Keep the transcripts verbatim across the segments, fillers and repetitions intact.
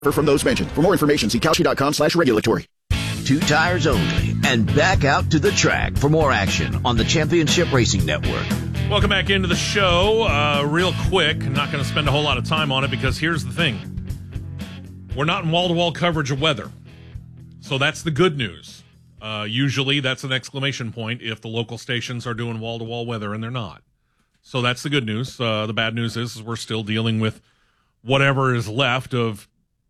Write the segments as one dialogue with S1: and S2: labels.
S1: From those mentioned. For more information, see Kalshi.com slash regulatory.
S2: Two tires only, and back out to the track for more action on the Championship Racing Network.
S3: Welcome back into the show. Uh, real quick, I'm not going to spend a whole lot of time on it because here's the thing. We're not in wall-to-wall coverage of weather. So that's the good news. Uh, usually that's an exclamation point if the local stations are doing wall-to-wall weather, and they're not. So that's the good news. Uh, the bad news is, is we're still dealing with whatever is left of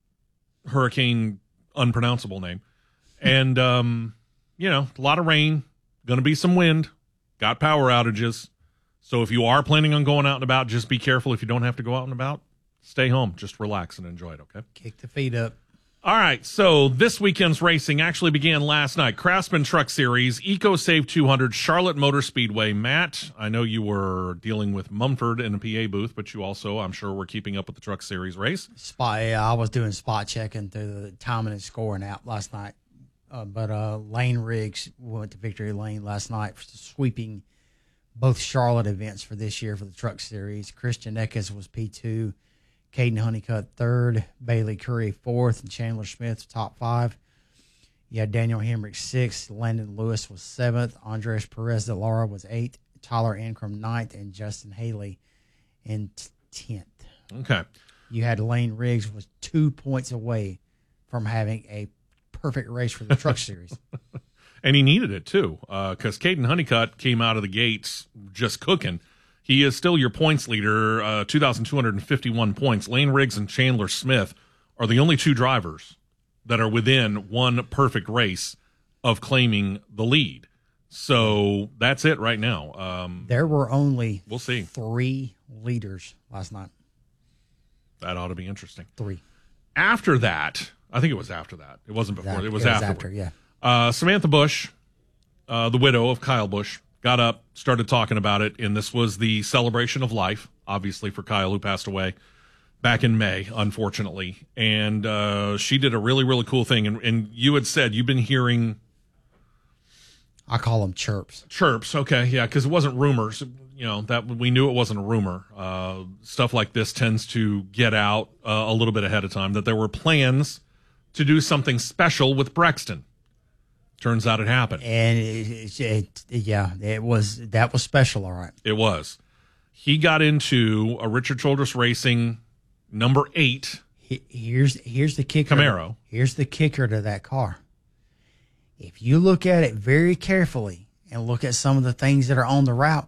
S3: hurricane unpronounceable name. And, um, you know, a lot of rain, going to be some wind, got power outages. So if you are planning on going out and about, just be careful. If you don't have to go out and about, stay home. Just relax and enjoy it, okay?
S4: Kick the feet up.
S3: All right, so this weekend's racing actually began last night. Craftsman Truck Series, EcoSave two hundred, Charlotte Motor Speedway. Matt, I know you were dealing with Mumford in a P A booth, but you also, I'm sure, were keeping up with the Truck Series race.
S4: Spot, yeah, I was doing spot checking through the timing and scoring app last night. Uh, but uh, Lane Riggs went to victory lane last night for sweeping both Charlotte events for this year for the Truck Series. Christian Eckes was P two. Caden Honeycutt third, Bailey Curry fourth, and Chandler Smith top five. You had Daniel Hemrick sixth, Landon Lewis was seventh, Andres Perez de Lara was eighth, Tyler Ancrum ninth, and Justin Haley in tenth.
S3: Okay.
S4: You had Lane Riggs was two points away from having a perfect race for the Truck Series.
S3: And he needed it, too, because uh, Caden Honeycutt came out of the gates just cooking. He is still your points leader, uh, two thousand two hundred fifty-one points. Lane Riggs and Chandler Smith are the only two drivers that are within one perfect race of claiming the lead. So that's it right now. Um,
S4: there were only
S3: we'll see.
S4: three leaders last night.
S3: That ought to be interesting.
S4: Three.
S3: After that, I think it was after that. It wasn't before.
S4: After,
S3: it was,
S4: it was
S3: afterward.
S4: after, yeah.
S3: Uh, Samantha Bush, uh, the widow of Kyle Busch, got up, started talking about it, and this was the celebration of life, obviously, for Kyle, who passed away back in May, unfortunately. And uh, she did a really, really cool thing. And, and you had said you've been hearing...
S4: I call them chirps.
S3: Chirps, okay, yeah, because it wasn't rumors. You know, that we knew it wasn't a rumor. Uh, stuff like this tends to get out uh, a little bit ahead of time, that there were plans to do something special with Brexton. Turns out it happened.
S4: And it, it, it, yeah, it was that was special, all right.
S3: It was. He got into a Richard Childress Racing number eight.
S4: He, here's here's the kicker.
S3: Camaro.
S4: Here's the kicker to that car. If you look at it very carefully and look at some of the things that are on the route,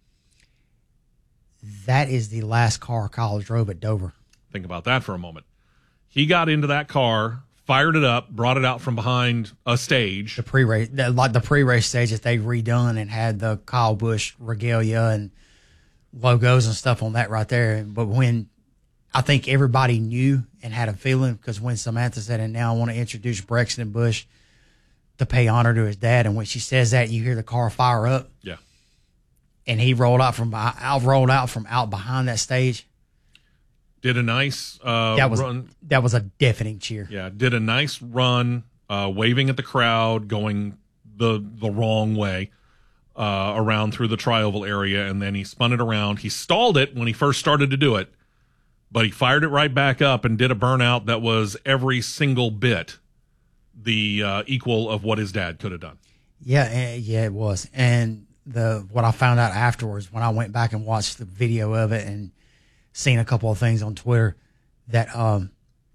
S4: that is the last car Kyle drove at Dover.
S3: Think about that for a moment. He got into that car, fired it up, brought it out from behind a stage.
S4: The pre-race, the, like the pre-race stage that they redone and had the Kyle Busch regalia and logos and stuff on that right there. But when I think everybody knew and had a feeling, because when Samantha said, and now I want to introduce Brexton Busch to pay honor to his dad, and when she says that, you hear the car fire up.
S3: Yeah. And
S4: he rolled out from out rolled out from out behind that stage.
S3: Did a nice uh,
S4: that was,
S3: run.
S4: That was a deafening cheer.
S3: Yeah, did a nice run, uh, waving at the crowd, going the the wrong way uh, around through the tri-oval area, and then he spun it around. He stalled it when he first started to do it, but he fired it right back up and did a burnout that was every single bit the uh, equal of what his dad could have done.
S4: Yeah, yeah, it was. And the what I found out afterwards when I went back and watched the video of it and seen a couple of things on Twitter, that um,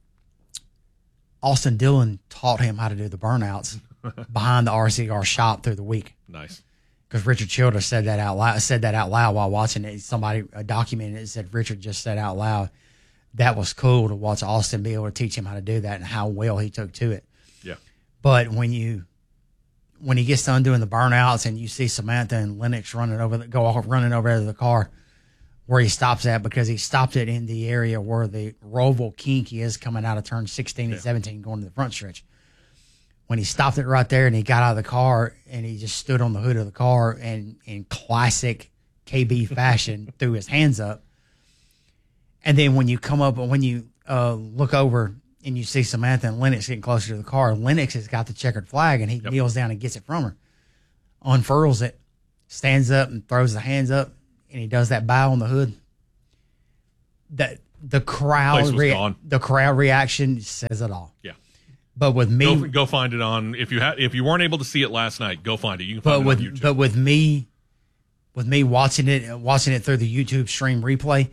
S4: Austin Dillon taught him how to do the burnouts behind the R C R shop through the week.
S3: Nice.
S4: Because Richard Childress said that out loud. Said that out loud while watching it. Somebody documented it. Said Richard just said out loud. That was cool to watch Austin be able to teach him how to do that and how well he took to it.
S3: Yeah.
S4: But when you when he gets done doing the burnouts and you see Samantha and Lennox running over the, go off running over to the car where he stops at, because he stopped it in the area where the Roval kink is coming out of turn sixteen yeah. and seventeen going to the front stretch. When he stopped it right there and he got out of the car and he just stood on the hood of the car and in classic K B fashion threw his hands up. And then when you come up and when you uh, look over and you see Samantha and Lennox getting closer to the car, Lennox has got the checkered flag and he yep. kneels down and gets it from her, unfurls it, stands up and throws the hands up, and he does that bow on the hood. That the crowd,
S3: Place was
S4: rea-
S3: gone.
S4: the crowd reaction says it all.
S3: Yeah.
S4: But with me,
S3: Go, go find it on if you ha- if you weren't able to see it last night, go find it. You can find
S4: but
S3: it
S4: with
S3: on YouTube.
S4: but with me, with me watching it, watching it through the YouTube stream replay,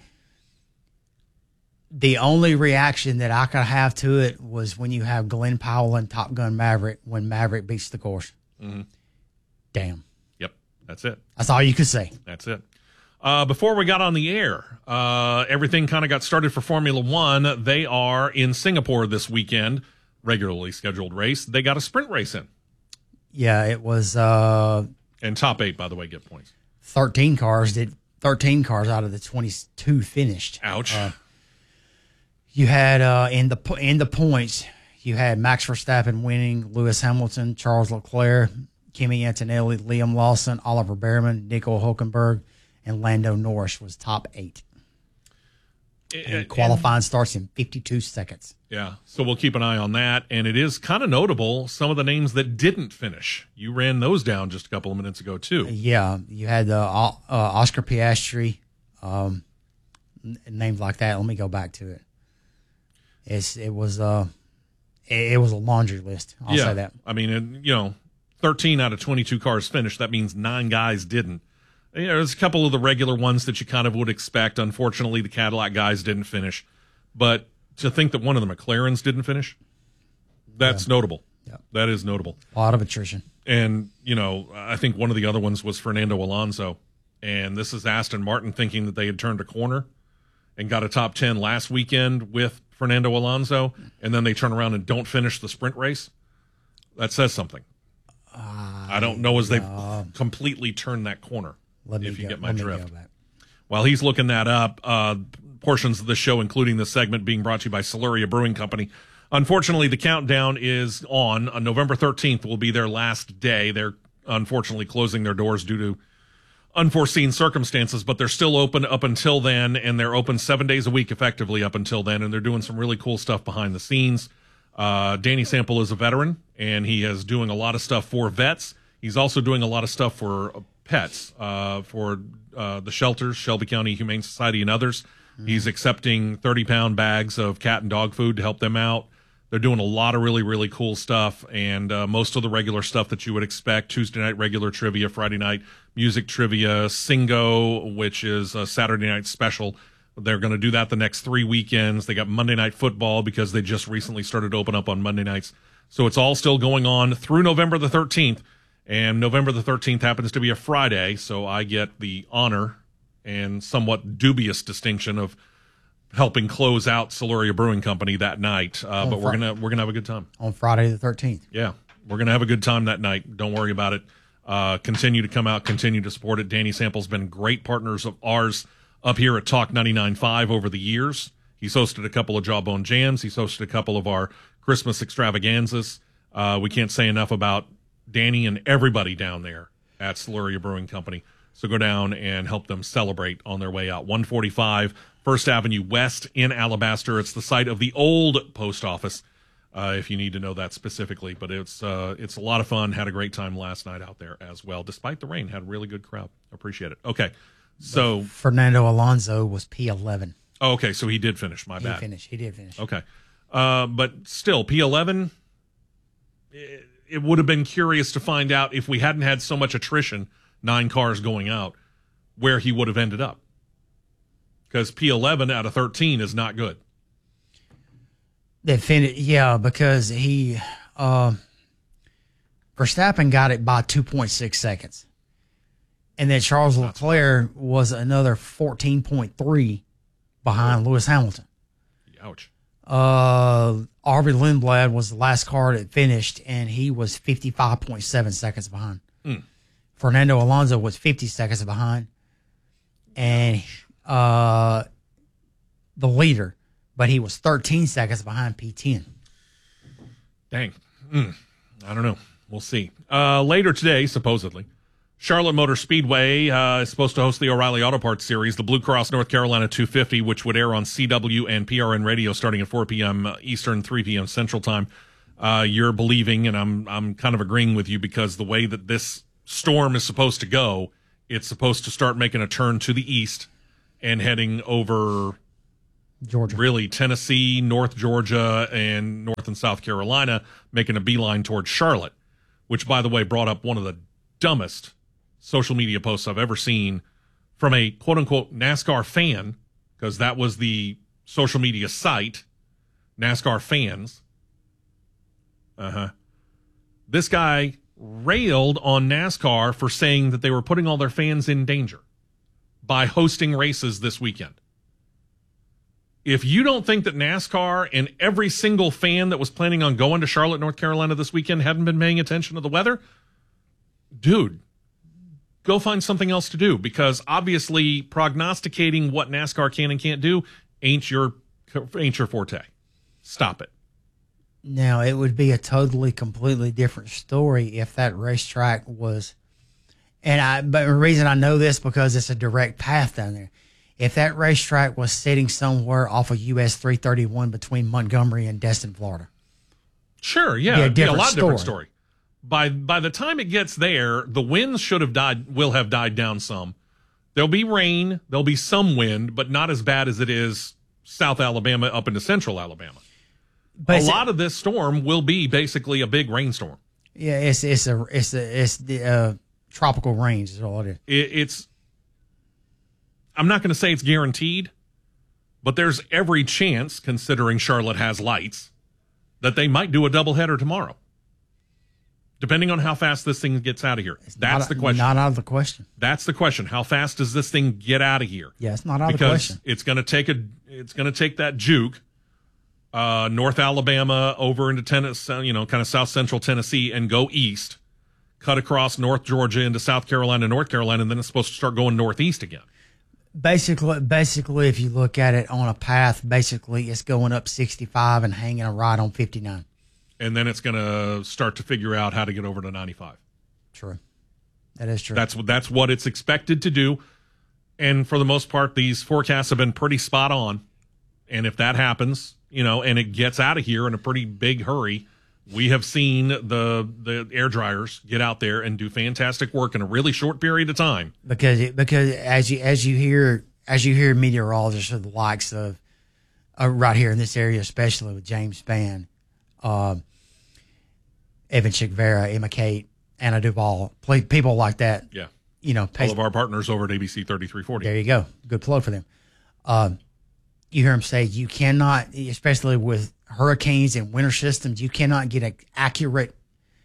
S4: the only reaction that I could have to it was when you have Glenn Powell and Top Gun Maverick when Maverick beats the course.
S3: Mm-hmm.
S4: Damn,
S3: Yep, that's it.
S4: that's all you could say.
S3: That's it. Uh, before we got on the air, uh, everything kind of got started for Formula One. They are in Singapore this weekend, regularly scheduled race. They got a sprint race in.
S4: Yeah, it was uh,
S3: And top eight, by the way, get points.
S4: thirteen cars did thirteen cars out of the twenty-two finished.
S3: Ouch.
S4: Uh, you had uh, in the po- in the points, you had Max Verstappen winning, Lewis Hamilton, Charles Leclerc, Kimi Antonelli, Liam Lawson, Oliver Behrman, Nico Hulkenberg, and Lando Norris was top eight. And qualifying starts in fifty-two seconds.
S3: Yeah, so we'll keep an eye on that. And it is kind of notable, some of the names that didn't finish. You ran those down just a couple of minutes ago, too.
S4: Yeah, you had uh, uh, Oscar Piastri, um, n- names like that. Let me go back to it. It's it was uh, it, it was a laundry list. I'll
S3: yeah.
S4: say that.
S3: I mean, and, you know, thirteen out of twenty-two cars finished. That means nine guys didn't. You know, there's a couple of the regular ones that you kind of would expect. Unfortunately, the Cadillac guys didn't finish. But to think that one of the McLarens didn't finish, that's
S4: Yeah.
S3: notable.
S4: Yeah.
S3: That is notable.
S4: A lot of attrition.
S3: And, you know, I think one of the other ones was Fernando Alonso. And this is Aston Martin thinking that they had turned a corner and got a top ten last weekend with Fernando Alonso. And then they turn around and don't finish the sprint race. That says something. Uh, I don't know as they've completely turned that corner.
S4: Let me
S3: if you
S4: go,
S3: get my
S4: let me
S3: drift.
S4: go back.
S3: While he's looking that up, uh, portions of the show, including this segment, being brought to you by Siluria Brewing Company. Unfortunately, the countdown is on. On November thirteenth will be their last day. They're unfortunately closing their doors due to unforeseen circumstances, but they're still open up until then, and they're open seven days a week effectively up until then, and they're doing some really cool stuff behind the scenes. Uh, Danny Sample is a veteran, and he is doing a lot of stuff for vets. He's also doing a lot of stuff for uh, pets, uh, for uh, the shelters, Shelby County Humane Society, and others. Mm-hmm. He's accepting thirty-pound bags of cat and dog food to help them out. They're doing a lot of really, really cool stuff, and uh, most of the regular stuff that you would expect. Tuesday night regular trivia, Friday night music trivia, Singo, which is a Saturday night special. They're going to do that the next three weekends. They got Monday Night Football because they just recently started to open up on Monday nights. So it's all still going on through November the thirteenth. And November the thirteenth happens to be a Friday, so I get the honor and somewhat dubious distinction of helping close out Siluria Brewing Company that night. Uh, but we're gonna we're gonna have a good time
S4: On Friday the thirteenth.
S3: Yeah, we're gonna have a good time that night. Don't worry about it. Uh, continue to come out, continue to support it. Danny Sample's been great partners of ours up here at Talk ninety-nine point five over the years. He's hosted a couple of Jawbone Jams. He's hosted a couple of our Christmas extravaganzas. Uh, we can't say enough about Danny and everybody down there at Siluria Brewing Company. So go down and help them celebrate on their way out. one forty-five First Avenue West in Alabaster. It's the site of the old post office, uh, if you need to know that specifically. But it's uh, it's a lot of fun. Had a great time last night out there as well. Despite the rain, had a really good crowd. Appreciate it. Okay, so
S4: Fernando Alonso was P eleven.
S3: oh, okay, so he did finish. My
S4: He
S3: bad.
S4: finished. He did finish.
S3: Okay, uh, but still, P eleven. It, it would have been curious to find out if we hadn't had so much attrition, nine cars going out, where he would have ended up. Because P eleven out of thirteen is not good.
S4: They finished, yeah, because he uh, Verstappen got it by two point six seconds, and then Charles Leclerc was another fourteen point three behind Lewis Hamilton.
S3: Ouch.
S4: Uh, Harvey Lindblad was the last car that finished, and he was fifty-five point seven seconds behind.
S3: Mm.
S4: Fernando Alonso was fifty seconds behind, and uh, the leader, but he was thirteen seconds behind P ten.
S3: Dang. Mm. I don't know. We'll see. Uh, later today, supposedly, Charlotte Motor Speedway uh, is supposed to host the O'Reilly Auto Parts Series, the Blue Cross North Carolina two fifty, which would air on C W and P R N Radio starting at four p.m. Eastern, three p.m. Central Time. Uh, you're believing, and I'm I'm kind of agreeing with you, because the way that this storm is supposed to go, it's supposed to start making a turn to the east and heading over
S4: Georgia.
S3: Really, Tennessee, North Georgia, and North and South Carolina making a beeline towards Charlotte, which, by the way, brought up one of the dumbest social media posts I've ever seen from a quote-unquote NASCAR fan, because that was the social media site, NASCAR fans. Uh-huh. This guy railed on NASCAR for saying that they were putting all their fans in danger by hosting races this weekend. If you don't think that NASCAR and every single fan that was planning on going to Charlotte, North Carolina this weekend hadn't been paying attention to the weather, dude, go find something else to do, because obviously prognosticating what NASCAR can and can't do ain't your ain't your forte. Stop it.
S4: Now, it would be a totally, completely different story if that racetrack was, and I, but the reason I know this because it's a direct path down there. If that racetrack was sitting somewhere off of U S three thirty-one between Montgomery and Destin, Florida.
S3: Sure, yeah,
S4: Be a
S3: it'd be a
S4: different
S3: lot
S4: story.
S3: different story. By by the time it gets there, the winds should have died, will have died down some. There'll be rain, there'll be some wind, but not as bad as it is South Alabama up into Central Alabama.
S4: But
S3: A lot of this storm will be basically a big rainstorm.
S4: Yeah, it's it's a it's a it's the uh, tropical range is all it is.
S3: It, it's. I'm not going to say it's guaranteed, but there's every chance, considering Charlotte has lights, that they might do a doubleheader tomorrow. Depending on how fast this thing gets out of here.
S4: It's
S3: That's
S4: not,
S3: the question.
S4: Not out of the question.
S3: That's the question. How fast does this thing get out of here?
S4: Yeah, it's not out of the
S3: Because
S4: question.
S3: it's going to take a. It's going to take that juke, uh, North Alabama over into Tennessee, you know, kind of South Central Tennessee, and go east, cut across North Georgia into South Carolina, North Carolina, and then it's supposed to start going northeast again.
S4: Basically, basically, if you look at it on a path, basically it's going up sixty-five and hanging a right on fifty-nine.
S3: And then it's going to start to figure out how to get over to ninety-five.
S4: True. That is true.
S3: That's what that's what it's expected to do. And for the most part, these forecasts have been pretty spot on. And if that happens, you know, and it gets out of here in a pretty big hurry, we have seen the the air dryers get out there and do fantastic work in a really short period of time.
S4: because it, because as you as you hear as you hear meteorologists of the likes of uh, right here in this area, especially with James Spann, uh, Evan Chickvera, Emma Kate, Anna Duvall, play, people like that.
S3: Yeah.
S4: You know, pay,
S3: All of our partners over at A B C thirty-three forty.
S4: there you go. Good plug for them. Um, you hear them say you cannot, especially with hurricanes and winter systems, you cannot get an accurate,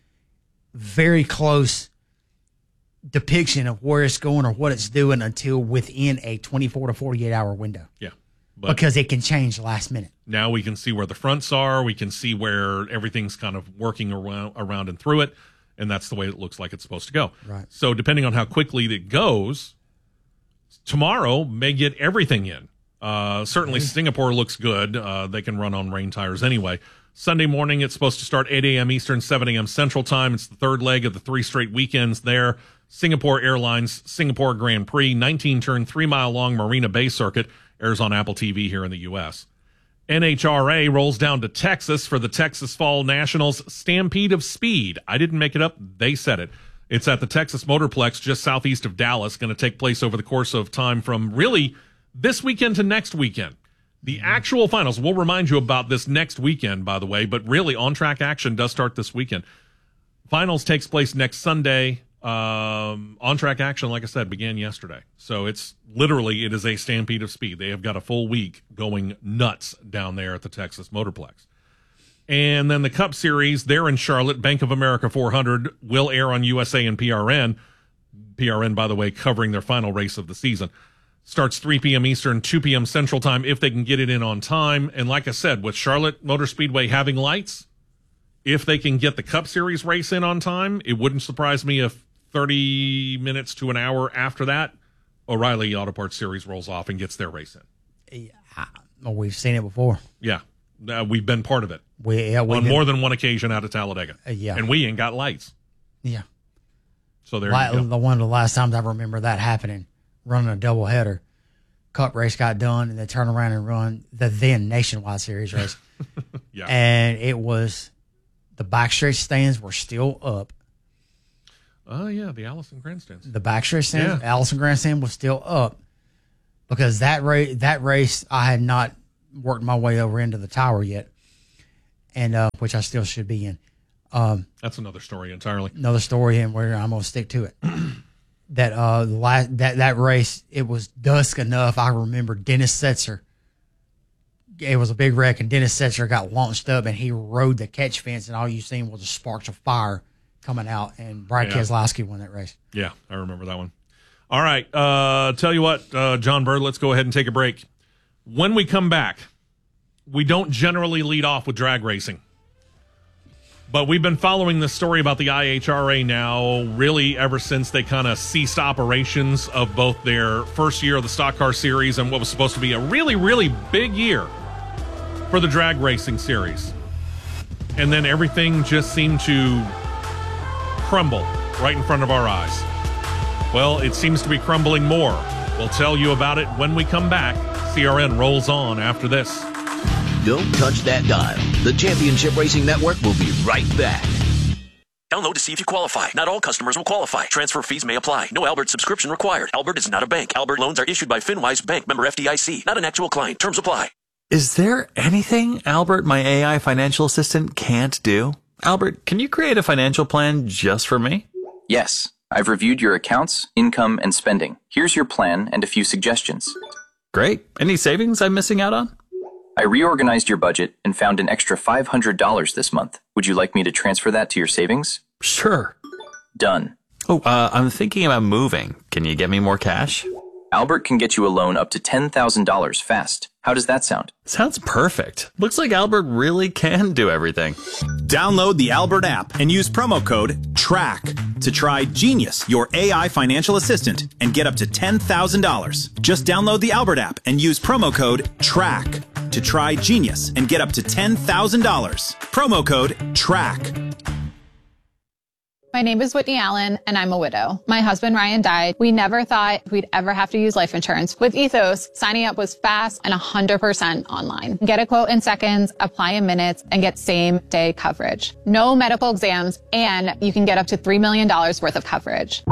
S4: very close depiction of where it's going or what it's doing until within a twenty-four to forty-eight hour window.
S3: Yeah. But
S4: Because it can change last minute.
S3: now we can see where the fronts are. We can see where everything's kind of working around, around and through it. And that's the way it looks like it's supposed to go.
S4: Right.
S3: So depending on how quickly it goes, tomorrow may get everything in. Uh, certainly Singapore looks good. Uh, they can run on rain tires anyway. Sunday morning, it's supposed to start eight a.m. Eastern, seven a.m. Central Time. It's the third leg of the three straight weekends there. Singapore Airlines, Singapore Grand Prix, nineteen-turn, three-mile-long Marina Bay Circuit, airs on Apple T V here in the U S. N H R A rolls down to Texas for the Texas Fall Nationals Stampede of Speed. I didn't make it up. They said it. It's at the Texas Motorplex just southeast of Dallas. Going to take place over the course of time from really this weekend to next weekend. The actual finals, we'll remind you about this next weekend, by the way, but really on-track action does start this weekend. Finals takes place next Sunday. Um, on-track action, like I said, began yesterday. So it's literally, it is a stampede of speed. They have got a full week going nuts down there at the Texas Motorplex. And then the Cup Series, they're in Charlotte. Bank of America four hundred will air on U S A and P R N. P R N, by the way, covering their final race of the season. Starts three p.m. Eastern, two p.m. Central Time if they can get it in on time. And like I said, with Charlotte Motor Speedway having lights, if they can get the Cup Series race in on time, it wouldn't surprise me if thirty minutes to an hour after that, O'Reilly Auto Parts Series rolls off and gets their race in.
S4: Yeah, well, we've seen it before.
S3: Yeah, uh, we've been part of it
S4: We, yeah, we
S3: on
S4: did-
S3: more than one occasion out of Talladega.
S4: Uh, yeah.
S3: And we ain't got lights.
S4: Yeah.
S3: So there
S4: Like,
S3: you go.
S4: the one of the last times I remember that happening, running a double header. Cup race got done, and they turned around and run the then Nationwide Series race.
S3: Yeah.
S4: And it was the backstretch stands were still up.
S3: Oh, yeah, the Allison Grandstands.
S4: The backstretch stands,
S3: Yeah.
S4: Allison Grandstand was still up because that race, that race, I had not worked my way over into the tower yet, and uh, which I still should be in. Um,
S3: That's another story entirely.
S4: Another story, and where I'm gonna stick to it. that uh, the last that that race, it was dusk enough. I remember Dennis Setzer. It was a big wreck, and Dennis Setzer got launched up, and he rode the catch fence, and all you seen was the sparks of fire coming out, and Brad
S3: Yeah.
S4: Keselowski won that race.
S3: Yeah, I remember that one. All right, uh, tell you what, uh, John Bird, let's go ahead and take a break. When we come back, we don't generally lead off with drag racing. But we've been following this story about the I H R A now really ever since they kind of ceased operations of both their first year of the Stock Car Series and what was supposed to be a really, really big year for the drag racing series. And then everything just seemed to crumble right in front of our eyes. Well, it seems to be crumbling more. We'll tell you about it when we come back. C R N rolls on after this.
S2: Don't touch that dial. The Championship Racing Network will be right back.
S5: Download to see if you qualify. Not all customers will qualify. Transfer fees may apply. No Albert subscription required. Albert is not a bank. Albert loans are issued by FinWise Bank, member F D I C. Not an actual client. Terms apply.
S6: Is there anything Albert, my A I financial assistant, can't do? Albert, can you create a financial plan just for me?
S7: Yes. I've reviewed your accounts, income, and spending. Here's your plan and a few suggestions.
S6: Great. Any savings I'm missing out on?
S7: I reorganized your budget and found an extra five hundred dollars this month. Would you like me to transfer that to your savings?
S6: Sure.
S7: Done.
S6: Oh, uh, I'm thinking about moving. Can you get me more cash?
S7: Albert can get you a loan up to ten thousand dollars fast. How does that sound?
S6: Sounds perfect. Looks like Albert really can do everything.
S8: Download the Albert app and use promo code TRACK to try Genius, your A I financial assistant, and get up to ten thousand dollars. Just download the Albert app and use promo code TRACK to try Genius and get up to ten thousand dollars. Promo code TRACK.
S9: My name is Whitney Allen, and I'm a widow. My husband, Ryan, died. We never thought we'd ever have to use life insurance. With Ethos, signing up was fast and one hundred percent online. Get a quote in seconds, apply in minutes, and get same-day coverage. No medical exams, and you can get up to three million dollars worth of coverage.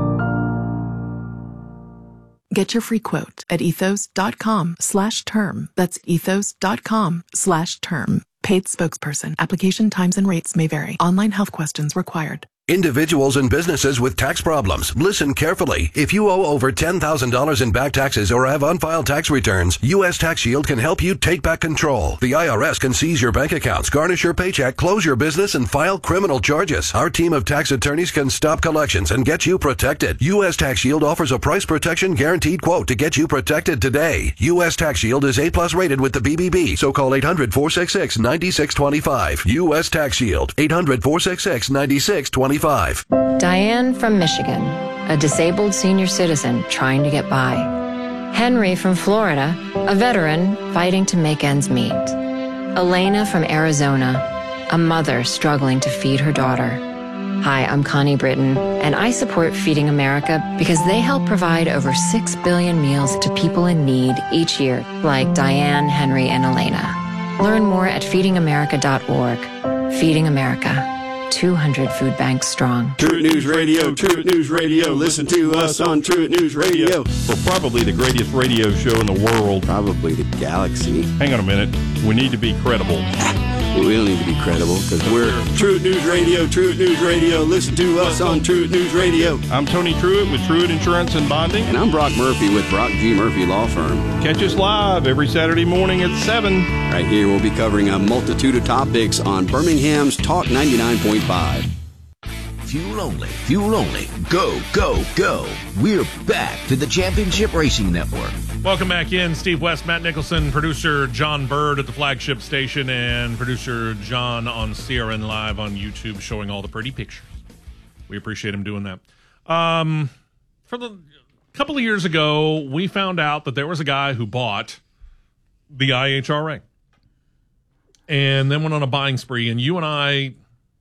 S10: Get your free quote at ethos.com slash term. That's ethos.com slash term. Paid spokesperson. Application times and rates may vary. Online health questions required.
S11: Individuals and businesses with tax problems, listen carefully. If you owe over ten thousand dollars in back taxes or have unfiled tax returns, U S Tax Shield can help you take back control. The I R S can seize your bank accounts, garnish your paycheck, close your business, and file criminal charges. Our team of tax attorneys can stop collections and get you protected. U S Tax Shield offers a price protection guaranteed quote to get you protected today. U S Tax Shield is A plus rated with the B B B, so call eight hundred, four six six, nine six two five. U S Tax Shield, eight hundred, four six six, nine six two five.
S12: Diane from Michigan, a disabled senior citizen trying to get by. Henry from Florida, a veteran fighting to make ends meet. Elena from Arizona, a mother struggling to feed her daughter. Hi, I'm Connie Britton, and I support Feeding America because they help provide over six billion meals to people in need each year, like Diane, Henry, and Elena. Learn more at feeding america dot org. Feeding America. two hundred food banks strong.
S13: Truett News Radio, Truett News Radio. Listen to us on Truett News Radio.
S14: We're probably the greatest radio show in the world.
S13: Probably the galaxy.
S14: Hang on a minute. We need to be credible.
S13: We don't need to be credible because we're Truett News Radio, Truett News Radio. Listen to us on Truett News Radio.
S14: I'm Tony Truett with Truett Insurance and Bonding.
S13: And I'm Brock Murphy with Brock G. Murphy Law Firm.
S14: Catch us live every Saturday morning at seven.
S13: Right here we'll be covering a multitude of topics on Birmingham's Talk ninety-nine point five.
S2: Fuel only, fuel only. Go, go, go. We're back to the Championship Racing Network.
S3: Welcome back in. Steve West, Matt Nicholson, producer John Bird at the flagship station, and producer John on C R N Live on YouTube showing all the pretty pictures. We appreciate him doing that. Um, for the a couple of years ago, we found out that there was a guy who bought the I H R A and then went on a buying spree, and you and I,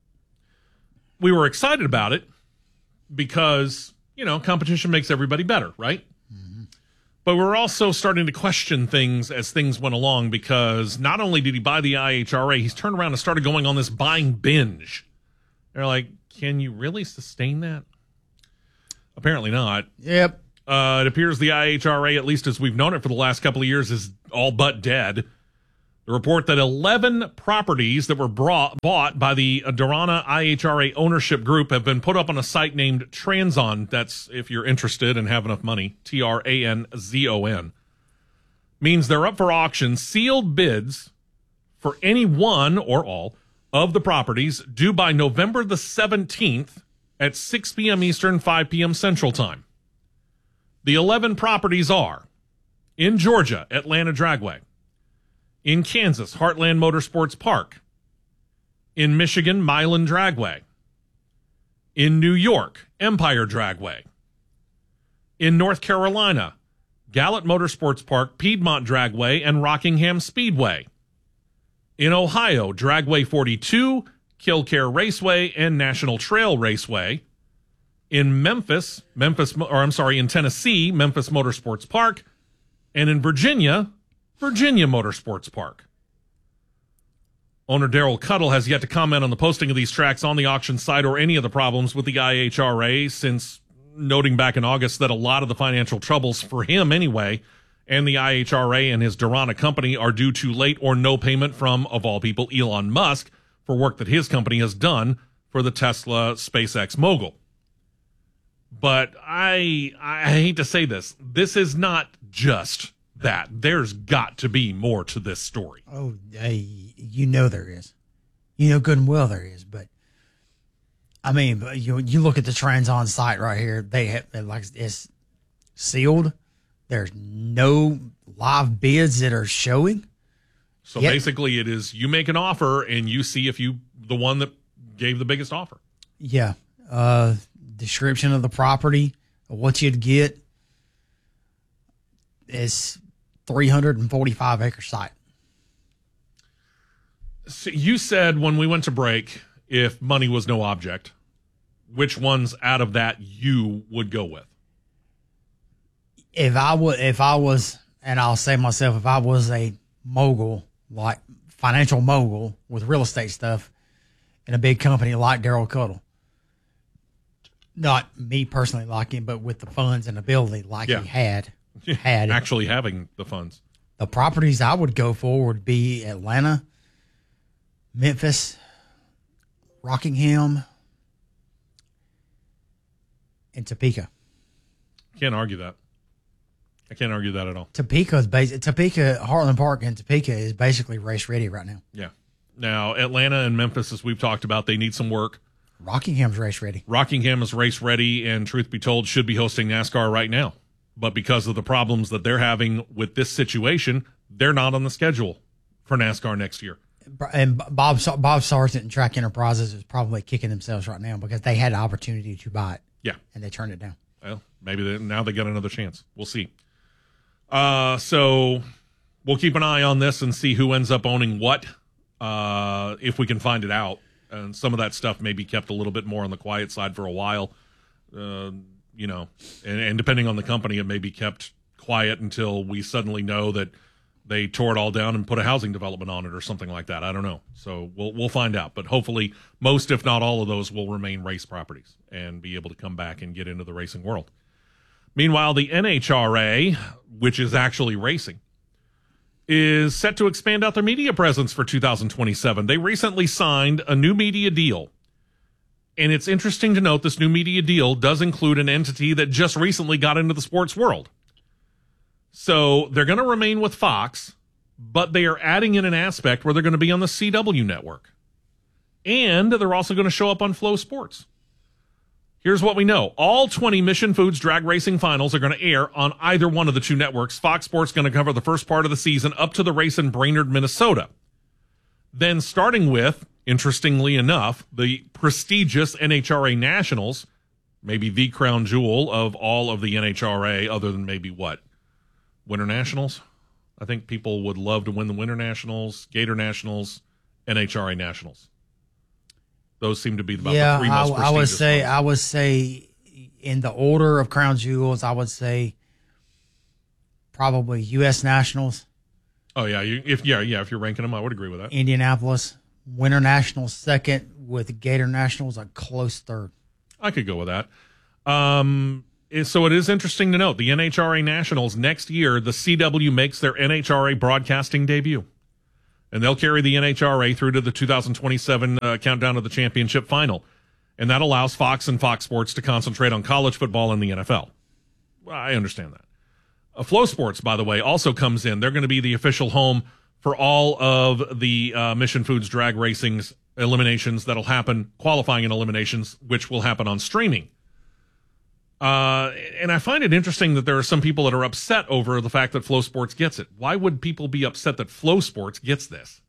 S3: we were excited about it because, you know, competition makes everybody better, right? But we're also starting to question things as things went along because not only did he buy the I H R A, he's turned around and started going on this buying binge. They're like, can you really sustain that? Apparently not.
S4: Yep.
S3: Uh, it appears the I H R A, at least as we've known it for the last couple of years, is all but dead. The report that eleven properties that were brought, bought by the Dorana I H R A ownership group have been put up on a site named Tranzon. That's, if you're interested and have enough money, T R A N Z O N. Means they're up for auction, sealed bids for any one or all of the properties due by November the seventeenth at six p.m. Eastern, five p.m. Central Time. The eleven properties are in Georgia, Atlanta Dragway. In Kansas, Heartland Motorsports Park. In Michigan, Milan Dragway. In New York, Empire Dragway. In North Carolina, Gallant Motorsports Park, Piedmont Dragway, and Rockingham Speedway. In Ohio, Dragway forty-two, Killcare Raceway, and National Trail Raceway. In Memphis, Memphis, or I'm sorry, in Tennessee, Memphis Motorsports Park. And in Virginia, Virginia Motorsports Park. Owner Daryl Cuttle has yet to comment on the posting of these tracks on the auction site or any of the problems with the I H R A, since noting back in August that a lot of the financial troubles for him anyway and the I H R A and his Dorana company are due to late or no payment from, of all people, Elon Musk for work that his company has done for the Tesla SpaceX mogul. But I I hate to say this. This is not just that. There's got to be more to this story.
S4: Oh, hey, you know there is. You know good and well there is. But I mean, you you look at the Tranzon site right here. They have like it's sealed. There's no live bids that are showing.
S3: So
S4: Yet,
S3: basically, it is you make an offer and you see if you the one that gave the biggest offer.
S4: Yeah. Uh, description of the property, what you'd get is three hundred forty-five acre site.
S3: So you said when we went to break, if money was no object, which ones out of that you would go with?
S4: If I would, if I was, and I'll say myself, if I was a mogul, like financial mogul with real estate stuff in a big company like Daryl Cuttle, not me personally like him, but with the funds and ability like
S3: Yeah.
S4: he had, had
S3: Actually having the funds.
S4: the properties I would go for would be Atlanta, Memphis, Rockingham, and Topeka.
S3: Can't argue that. I can't argue that at all.
S4: Topeka is basic. Topeka, Heartland Park, and Topeka is basically race ready right now.
S3: Yeah. Now, Atlanta and Memphis, as we've talked about, they need some work.
S4: Rockingham's race ready.
S3: Rockingham is race ready, and truth be told, should be hosting NASCAR right now. But because of the problems that they're having with this situation, they're not on the schedule for NASCAR next year.
S4: And Bob Bob Sargent and Track Enterprises is probably kicking themselves right now because they had the opportunity to buy it.
S3: Yeah.
S4: And they turned it down.
S3: Well, maybe they, now they got another chance. We'll see. Uh, so we'll keep an eye on this and see who ends up owning what, uh, if we can find it out. And some of that stuff may be kept a little bit more on the quiet side for a while. Uh, you know, and, and depending on the company, it may be kept quiet until we suddenly know that they tore it all down and put a housing development on it or something like that. I don't know. So we'll we'll find out. But hopefully most, if not all of those, will remain race properties and be able to come back and get into the racing world. Meanwhile, the N H R A, which is actually racing, is set to expand out their media presence for two thousand twenty-seven. They recently signed a new media deal. And it's interesting to note this new media deal does include an entity that just recently got into the sports world. So they're going to remain with Fox, but they are adding in an aspect where they're going to be on the C W network. And they're also going to show up on Flow Sports. Here's what we know. All twenty Mission Foods drag racing finals are going to air on either one of the two networks. Fox Sports going to cover the first part of the season up to the race in Brainerd, Minnesota. Then starting with, interestingly enough, the prestigious N H R A Nationals, maybe the crown jewel of all of the N H R A, other than maybe what? Winter Nationals? I think people would love to win the Winter Nationals, Gator Nationals, N H R A Nationals. Those seem to be about
S4: yeah,
S3: the three most
S4: I, I would
S3: prestigious
S4: say,
S3: ones.
S4: I would say, in the order of crown jewels, I would say probably U S Nationals,
S3: Oh yeah, you, if yeah yeah if you're ranking them, I would agree with that.
S4: Indianapolis, Winter Nationals second, with Gator Nationals a close third.
S3: I could go with that. Um, so it is interesting to note the N H R A Nationals next year. The C W makes their N H R A broadcasting debut. And they'll carry the N H R A through to the two thousand twenty-seven uh, countdown of the championship final. And that allows Fox and Fox Sports to concentrate on college football and the N F L. Well, I understand that. Uh, Flow Sports, by the way, also comes in. They're going to be the official home for all of the uh, Mission Foods drag racing's eliminations that'll happen, qualifying and eliminations, which will happen on streaming. Uh, and I find it interesting that there are some people that are upset over the fact that Flow Sports gets it. Why would people be upset that Flow Sports gets this?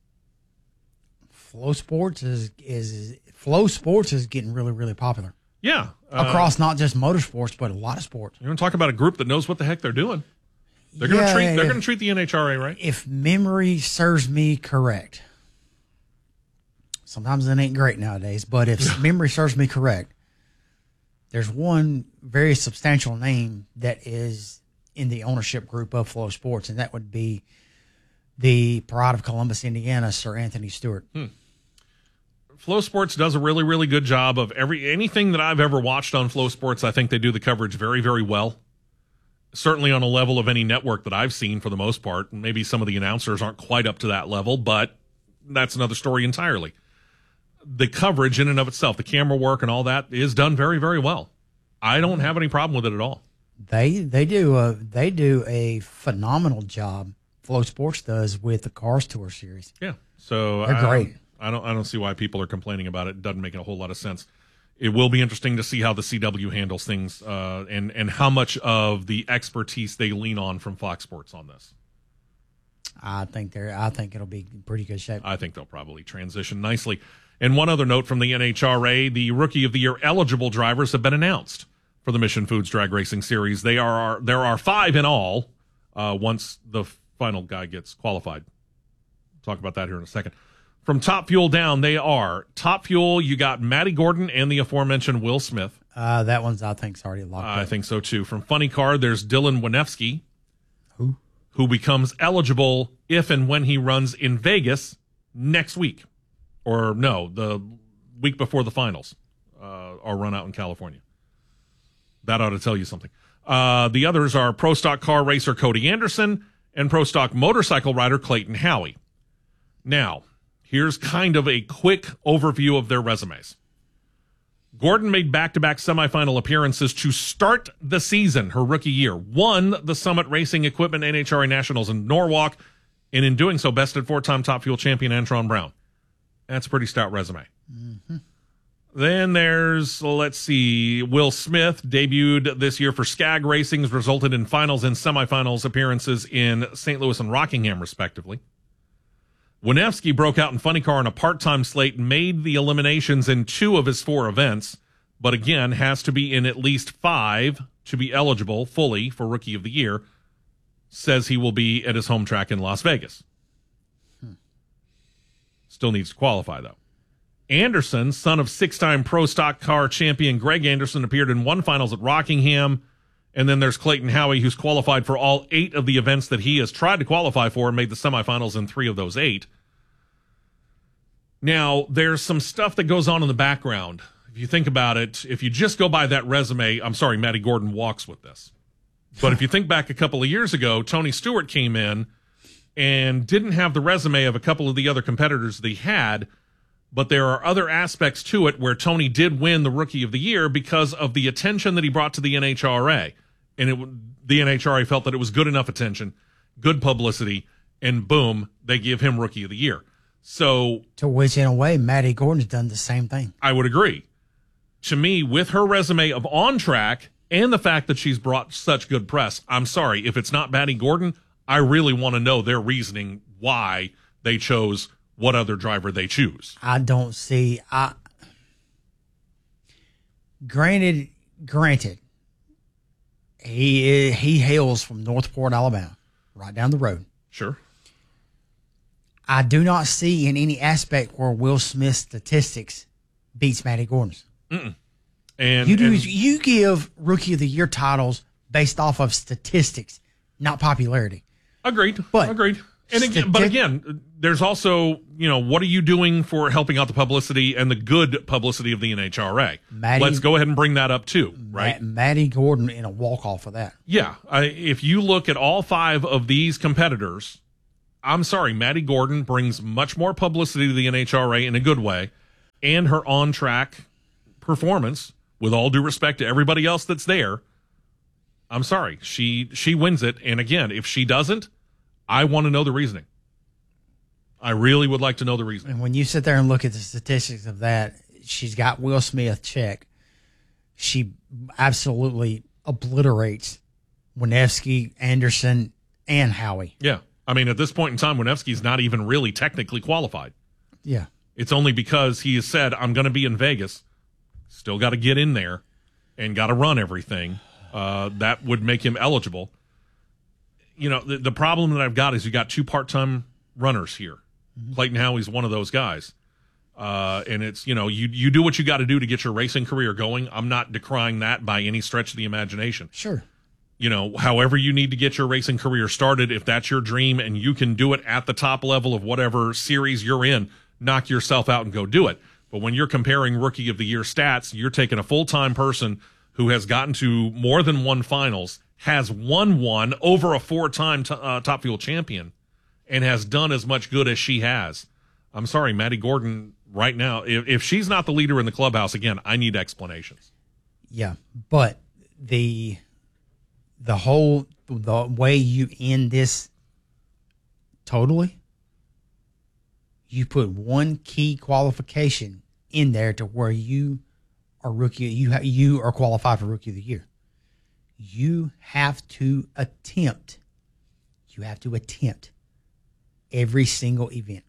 S4: Flow Sports is is Flow Sports is getting really, really popular.
S3: Yeah, uh,
S4: across not just motorsports, but a lot of sports.
S3: You want to talk about a group that knows what the heck they're doing? They're going to
S4: Yeah,
S3: treat. They're
S4: if-
S3: going to treat the N H R A right.
S4: If memory serves me correct, sometimes it ain't great nowadays, but if memory serves me correct, there's one very substantial name that is in the ownership group of Flow Sports, and that would be the Pride of Columbus, Indiana, Sir Anthony Stewart.
S3: Hmm. Flow Sports does a really, really good job of every anything that I've ever watched on Flow Sports. I think they do the coverage very, very well. Certainly on a level of any network that I've seen for the most part. Maybe some of the announcers aren't quite up to that level, but that's another story entirely. The coverage in and of itself, the camera work and all that is done very, very well. I don't have any problem with it at all.
S4: They they do a they do a phenomenal job. Flow Sports does with the Cars Tour series.
S3: Yeah, so
S4: They're
S3: I,
S4: great.
S3: I don't I don't see why people are complaining about it. It doesn't make a whole lot of sense. It will be interesting to see how the C W handles things uh, and and how much of the expertise they lean on from Fox Sports on this.
S4: I think they're. I think it'll be in pretty good shape.
S3: I think they'll probably transition nicely. And one other note from the N H R A, the Rookie of the Year eligible drivers have been announced for the Mission Foods Drag Racing Series. They are There are five in all uh, once the final guy gets qualified. Talk about that here in a second. From Top Fuel down, they are Top Fuel, you got Matty Gordon and the aforementioned Will Smith.
S4: Uh, that one's, I think, is already locked
S3: I
S4: up.
S3: think so, too. From Funny Car, there's Dylan Winefsky.
S4: Who?
S3: Who becomes eligible if and when he runs in Vegas next week. Or, no, the week before the finals uh, are run out in California. That ought to tell you something. Uh, the others are Pro Stock Car Racer Cody Anderson and Pro Stock Motorcycle Rider Clayton Howey. Now, here's kind of a quick overview of their resumes. Gordon made back-to-back semifinal appearances to start the season, her rookie year. Won the Summit Racing Equipment N H R A Nationals in Norwalk, and in doing so, bested four-time Top Fuel champion Antron Brown. That's a pretty stout resume.
S4: Mm-hmm.
S3: Then there's, let's see, Will Smith, debuted this year for Skag Racing, has resulted in finals and semifinals appearances in Saint Louis and Rockingham, respectively. Winefsky broke out in Funny Car on a part-time slate, made the eliminations in two of his four events, but again, has to be in at least five to be eligible fully for Rookie of the Year. Says he will be at his home track in Las Vegas.
S4: Hmm.
S3: Still needs to qualify, though. Anderson, son of six-time Pro Stock Car champion Greg Anderson, appeared in one finals at Rockingham. And then there's Clayton Howey, who's qualified for all eight of the events that he has tried to qualify for and made the semifinals in three of those eight. Now, there's some stuff that goes on in the background. If you think about it, if you just go by that resume, I'm sorry, Matty Gordon walks with this. But if you think back a couple of years ago, Tony Stewart came in and didn't have the resume of a couple of the other competitors that he had, but there are other aspects to it where Tony did win the Rookie of the Year because of the attention that he brought to the N H R A. And it, the N H R A felt that it was good enough attention, good publicity, and boom, they give him Rookie of the Year. So,
S4: to which, in a way, Matty Gordon's done the same thing.
S3: I would agree. To me, with her resume of on track and the fact that she's brought such good press, I'm sorry, if it's not Matty Gordon, I really want to know their reasoning why they chose what other driver they choose.
S4: I don't see. I granted, granted, he he hails from Northport, Alabama, right down the road.
S3: Sure.
S4: I do not see in any aspect where Will Smith's statistics beats Matty Gordon's.
S3: Mm-mm. And
S4: you do
S3: and,
S4: you give Rookie of the Year titles based off of statistics, not popularity.
S3: Agreed.
S4: But
S3: agreed. And again, but again, there's also, you know, what are you doing for helping out the publicity and the good publicity of the N H R A?
S4: Matty,
S3: Let's go ahead and bring that up too, right?
S4: Matt, Matty Gordon in a walk-off of that.
S3: Yeah. I, if you look at all five of these competitors, I'm sorry, Maddie Gordon brings much more publicity to the N H R A in a good way, and her on-track performance, with all due respect to everybody else that's there, I'm sorry, she she wins it. And again, if she doesn't, I want to know the reasoning. I really would like to know the reasoning.
S4: And when you sit there and look at the statistics of that, she's got Will Smith check. She absolutely obliterates Winefsky, Anderson, and Howie.
S3: Yeah. I mean, at this point in time, Winefsky's not even really technically qualified.
S4: Yeah.
S3: It's only because he has said, I'm going to be in Vegas. Still got to get in there and got to run everything. Uh, that would make him eligible. You know, the, the problem that I've got is you got two part-time runners here. Mm-hmm. Clayton Howie's one of those guys. Uh, and it's, you know, you, you do what you got to do to get your racing career going. I'm not decrying that by any stretch of the imagination.
S4: Sure.
S3: You know, however you need to get your racing career started, if that's your dream and you can do it at the top level of whatever series you're in, knock yourself out and go do it. But when you're comparing Rookie of the Year stats, you're taking a full-time person who has gotten to more than one finals, has won one over a four-time t- uh, Top Fuel champion, and has done as much good as she has. I'm sorry, Maddie Gordon, right now, if, if she's not the leader in the clubhouse, again, I need explanations.
S4: Yeah, but the... The whole, the way you end this totally, you put one key qualification in there to where you are rookie, you ha, you are qualified for Rookie of the Year. You have to attempt, you have to attempt every single event.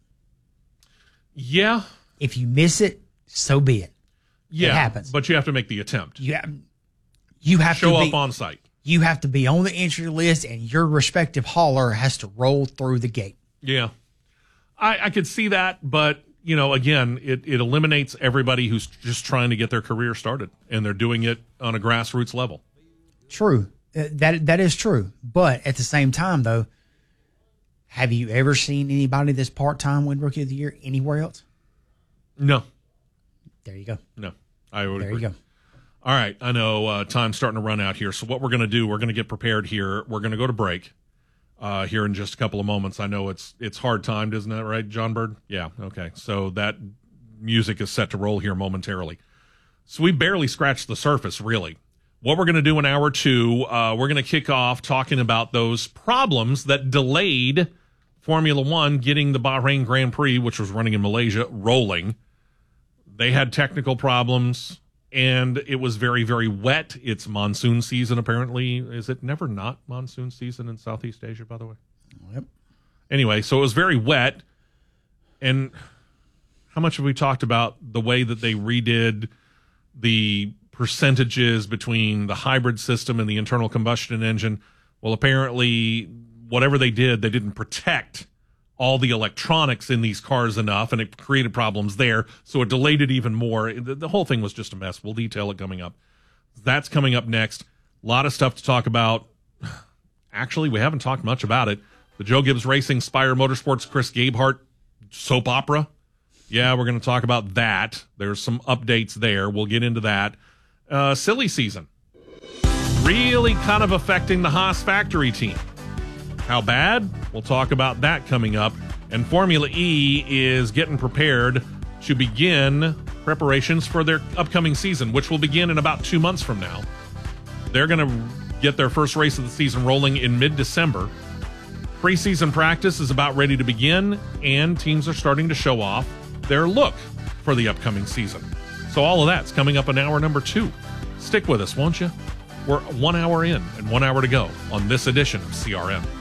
S3: Yeah.
S4: If you miss it, so be it.
S3: Yeah,
S4: it happens.
S3: But you have to make the attempt.
S4: You have, you have
S3: Show
S4: to
S3: up
S4: be,
S3: on site.
S4: You have to be on the entry list, and your respective hauler has to roll through the gate.
S3: Yeah. I, I could see that, but, you know, again, it, it eliminates everybody who's just trying to get their career started, and they're doing it on a grassroots level.
S4: True. Uh, that That is true. But at the same time, though, have you ever seen anybody that's part-time win Rookie of the Year anywhere else?
S3: No.
S4: There you go.
S3: No. I would
S4: There
S3: agree.
S4: you go.
S3: All right, I know uh, time's starting to run out here, so what we're going to do, we're going to get prepared here. We're going to go to break uh, here in just a couple of moments. I know it's it's hard timed, isn't that right, John Bird? Yeah, okay. So that music is set to roll here momentarily. So we barely scratched the surface, really. What we're going to do in hour two, uh, we're going to kick off talking about those problems that delayed Formula One getting the Bahrain Grand Prix, which was running in Malaysia, rolling. They had technical problems. And it was very, very wet. It's monsoon season, apparently. Is it never not monsoon season in Southeast Asia, by the way?
S4: Yep.
S3: Anyway, so it was very wet. And how much have we talked about the way that they redid the percentages between the hybrid system and the internal combustion engine? Well, apparently, whatever they did, they didn't protect all the electronics in these cars enough, and it created problems there, so it delayed it even more. The, the whole thing was just a mess. We'll detail it coming up. That's coming up next. A lot of stuff to talk about. Actually, we haven't talked much about it. The Joe Gibbs Racing Spire Motorsports Chris Gabehart soap opera. Yeah, we're going to talk about that. There's some updates there. We'll get into that. Uh, silly season. Really kind of affecting the Haas factory team. How bad? We'll talk about that coming up. And Formula E is getting prepared to begin preparations for their upcoming season, which will begin in about two months from now. They're going to get their first race of the season rolling in mid-December. Preseason practice is about ready to begin, and teams are starting to show off their look for the upcoming season. So all of that's coming up in hour number two. Stick with us, won't you? We're one hour in and one hour to go on this edition of C R M.